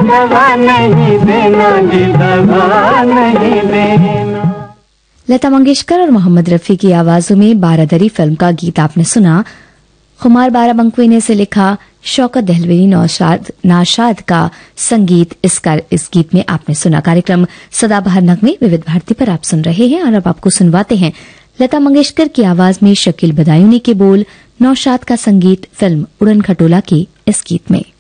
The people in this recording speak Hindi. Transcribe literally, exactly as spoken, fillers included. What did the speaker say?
दगा नहीं देना जी, दगा नहीं देना। लता मंगेशकर और मोहम्मद रफी की आवाजों में बारादरी फिल्म का गीत आपने सुना। खुमार बाराबंकी ने इसे लिखा। शौकत दहलवी नौशाद नाशाद का संगीत इस, इस गीत में आपने सुना। कार्यक्रम सदाबहार नगमे विविध भारती पर आप सुन रहे हैं और अब आपको सुनवाते हैं लता मंगेशकर की आवाज में शकील बदायूनी के बोल, नौशाद का संगीत, फिल्म उड़न खटोला के इस गीत में।